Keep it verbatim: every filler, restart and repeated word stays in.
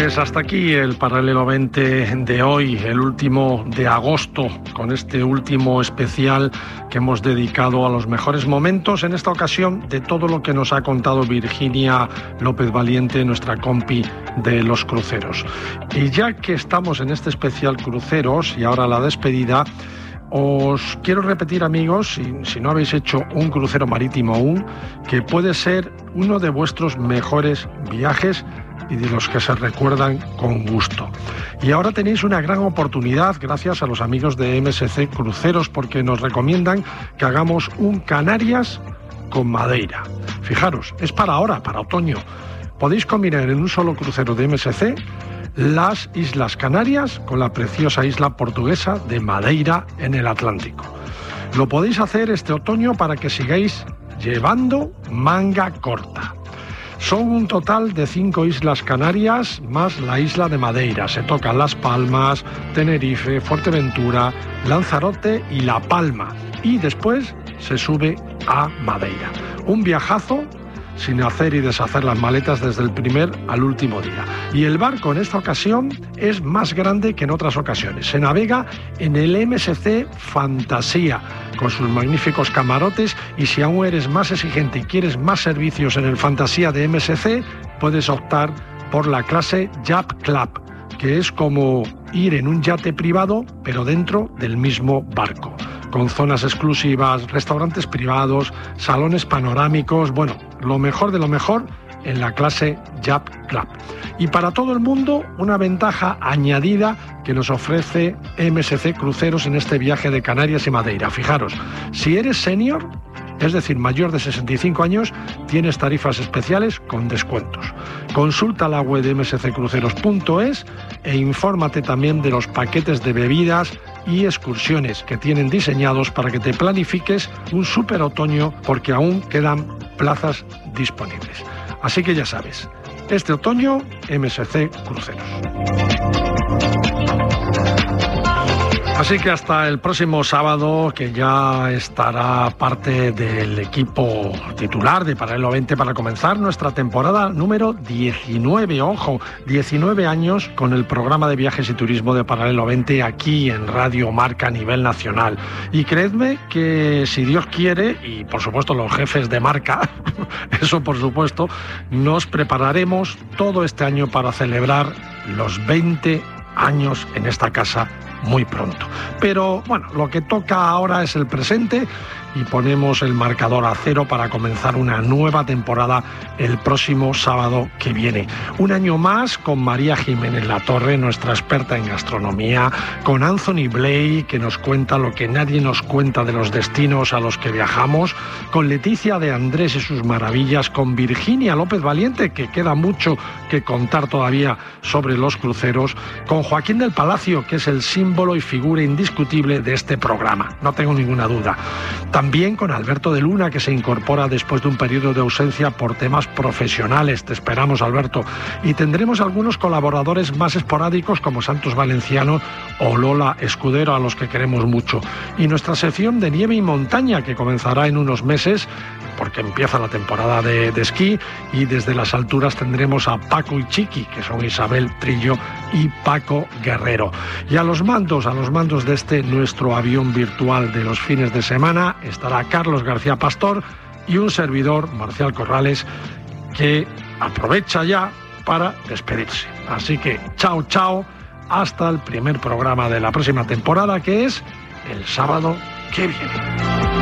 Pues hasta aquí el Paralelo veinte de hoy, el último de agosto, con este último especial que hemos dedicado a los mejores momentos, en esta ocasión, de todo lo que nos ha contado Virginia López Valiente, nuestra compi de los cruceros. Y ya que estamos en este especial cruceros y ahora la despedida, os quiero repetir, amigos, si, si no habéis hecho un crucero marítimo aún, que puede ser uno de vuestros mejores viajes y de los que se recuerdan con gusto. Y ahora tenéis una gran oportunidad gracias a los amigos de M S C Cruceros, porque nos recomiendan que hagamos un Canarias con Madeira. Fijaros, es para ahora, para otoño. Podéis combinar en un solo crucero de M S C las Islas Canarias con la preciosa isla portuguesa de Madeira en el Atlántico. Lo podéis hacer este otoño para que sigáis llevando manga corta. Son un total de cinco islas Canarias más la isla de Madeira. Se tocan Las Palmas, Tenerife, Fuerteventura, Lanzarote y La Palma. Y después se sube a Madeira. Un viajazo sin hacer y deshacer las maletas desde el primer al último día. Y el barco en esta ocasión es más grande que en otras ocasiones. Se navega en el M S C Fantasía, con sus magníficos camarotes, y si aún eres más exigente y quieres más servicios en el Fantasía de M S C, puedes optar por la clase Yacht Club, que es como ir en un yate privado, pero dentro del mismo barco, con zonas exclusivas, restaurantes privados, salones panorámicos, bueno, lo mejor de lo mejor en la clase Yacht Club. Y para todo el mundo, una ventaja añadida que nos ofrece M S C Cruceros en este viaje de Canarias y Madeira. Fijaros, si eres senior, es decir, mayor de sesenta y cinco años, tienes tarifas especiales con descuentos. Consulta la web de m s c cruceros punto es e infórmate también de los paquetes de bebidas y excursiones que tienen diseñados para que te planifiques un súper otoño, porque aún quedan plazas disponibles. Así que ya sabes, este otoño M S C Cruceros. Así que hasta el próximo sábado, que ya estará parte del equipo titular de Paralelo veinte para comenzar nuestra temporada número diecinueve. Ojo, diecinueve años con el programa de viajes y turismo de Paralelo veinte aquí en Radio Marca a nivel nacional. Y creedme que si Dios quiere, y por supuesto los jefes de marca, eso por supuesto, nos prepararemos todo este año para celebrar los veinte años en esta casa muy pronto. Pero bueno, lo que toca ahora es el presente y ponemos el marcador a cero para comenzar una nueva temporada el próximo sábado que viene. Un año más con María Jiménez Latorre, nuestra experta en gastronomía, con Anthony Blake, que nos cuenta lo que nadie nos cuenta de los destinos a los que viajamos, con Leticia de Andrés y sus maravillas, con Virginia López Valiente, que queda mucho que contar todavía sobre los cruceros, con Joaquín del Palacio, que es el símbolo y figura indiscutible de este programa, no tengo ninguna duda. También con Alberto de Luna, que se incorpora después de un periodo de ausencia por temas profesionales. Te esperamos, Alberto. Y tendremos algunos colaboradores más esporádicos como Santos Valenciano o Lola Escudero, a los que queremos mucho. Y nuestra sección de nieve y montaña, que comenzará en unos meses, porque empieza la temporada de, de esquí, y desde las alturas tendremos a Paco y Chiqui, que son Isabel Trillo y Paco Guerrero. Y a los mandos, a los mandos de este nuestro avión virtual de los fines de semana, estará Carlos García Pastor y un servidor, Marcial Corrales, que aprovecha ya para despedirse. Así que chao, chao, hasta el primer programa de la próxima temporada, que es el sábado que viene.